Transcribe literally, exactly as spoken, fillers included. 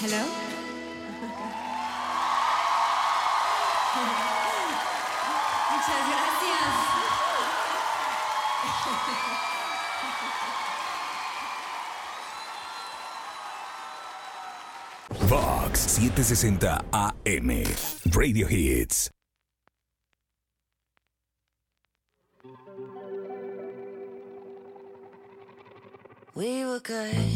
Hello. Muchas gracias. Vox setecientos sesenta A M Radio Hits. We were good.